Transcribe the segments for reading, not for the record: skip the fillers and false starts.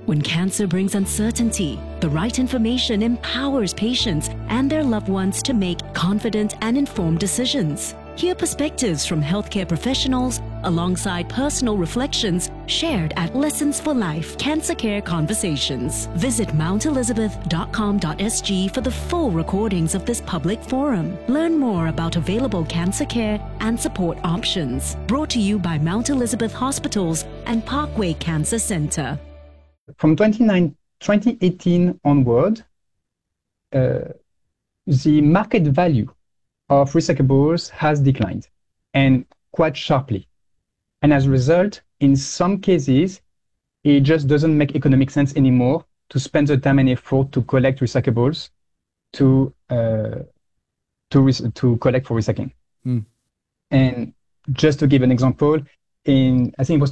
When cancer brings uncertainty, the right information empowers patients and their loved ones to make confident and informed decisions. Hear perspectives from healthcare professionals alongside personal reflections shared at Lessons for Life Cancer Care Conversations. Visit mountelizabeth.com.sg for the full recordings of this public forum. Learn more about available cancer care and support options. Brought to you by Mount Elizabeth Hospitals and Parkway Cancer Center. From 2018 onward, the market value of recyclables has declined, and quite sharply. And as a result, in some cases, it just doesn't make economic sense anymore to spend the time and effort to collect recyclables to collect for recycling. And just to give an example, in I think it was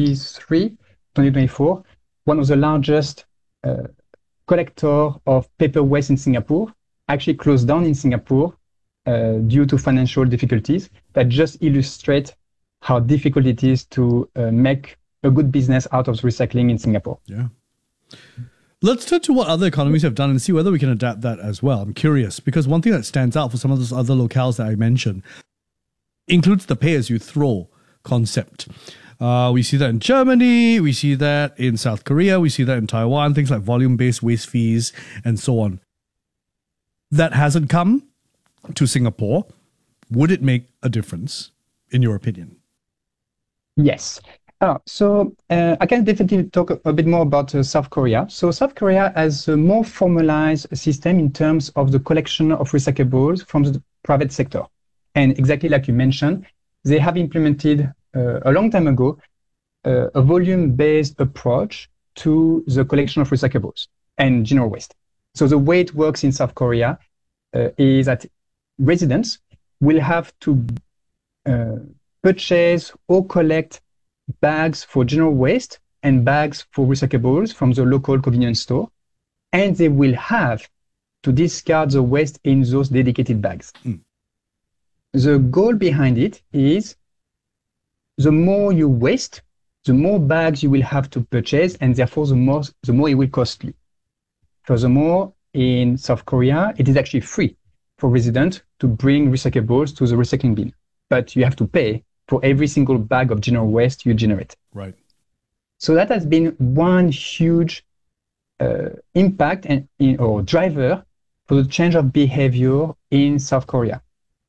2024, one of the largest collector of paper waste in Singapore actually closed down in Singapore due to financial difficulties. That just illustrate how difficult it is to make a good business out of recycling in Singapore. Yeah. Let's turn to what other economies have done and see whether we can adapt that as well. I'm curious, because one thing that stands out for some of those other locales that I mentioned includes the pay-as-you-throw concept. We see that in Germany, we see that in South Korea, we see that in Taiwan, things like volume-based waste fees and so on. That hasn't come to Singapore. Would it make a difference, in your opinion? Yes. I can definitely talk a bit more about South Korea. So South Korea has a more formalized system in terms of the collection of recyclables from the private sector. And exactly like you mentioned, they have implemented a long time ago a volume-based approach to the collection of recyclables and general waste. So the way it works in South Korea is that residents will have to purchase or collect bags for general waste and bags for recyclables from the local convenience store, and they will have to discard the waste in those dedicated bags. The goal behind it is the more you waste, the more bags you will have to purchase, and therefore the more it will cost you. Furthermore, in South Korea, it is actually free for residents to bring recyclables to the recycling bin, but you have to pay for every single bag of general waste you generate. Right. So that has been one huge impact or driver for the change of behavior in South Korea.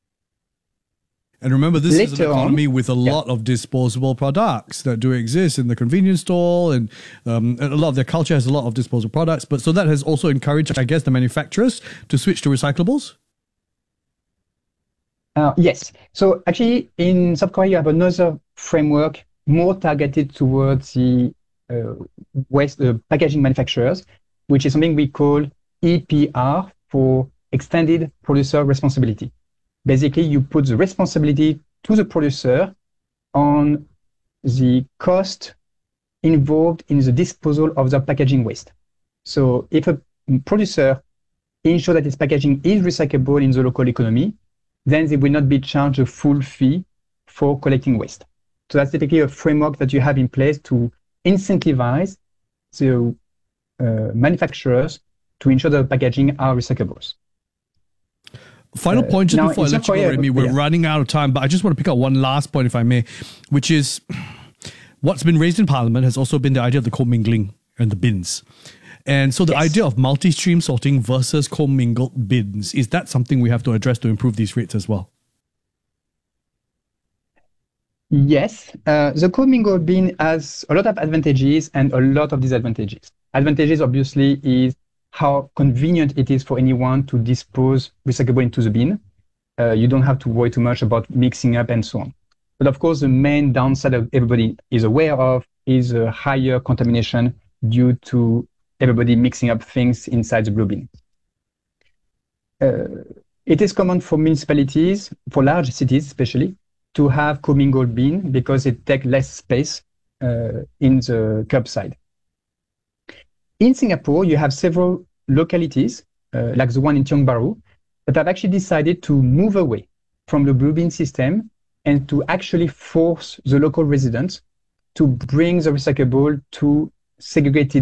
And remember, this is an economy with a lot of disposable products that do exist in the convenience store, and a lot of their culture has a lot of disposable products. But so that has also encouraged, I guess, the manufacturers to switch to recyclables? Yes. So actually, in South Korea, you have another framework more targeted towards the packaging manufacturers, which is something we call EPR, for Extended Producer Responsibility. Basically, you put the responsibility to the producer on the cost involved in the disposal of the packaging waste. So if a producer ensures that his packaging is recyclable in the local economy, then they will not be charged a full fee for collecting waste. So that's typically a framework that you have in place to incentivize the manufacturers to ensure that the packaging are recyclables. Final point, just before I let you go, Remy, we're running out of time, but I just want to pick up one last point, if I may, which is what's been raised in Parliament has also been the idea of the commingling and the bins. And so the idea of multi-stream sorting versus commingled bins, is that something we have to address to improve these rates as well? Yes. The commingled bin has a lot of advantages and a lot of disadvantages. Advantages, obviously, is how convenient it is for anyone to dispose recyclable into the bin. You don't have to worry too much about mixing up and so on. But of course, the main downside that everybody is aware of is a higher contamination due to everybody mixing up things inside the blue bin. It is common for municipalities, for large cities especially, to have commingled bin because it takes less space in the curbside. In Singapore, you have several localities, like the one in Tiong Bahru, that have actually decided to move away from the blue bin system and to actually force the local residents to bring the recyclable to segregated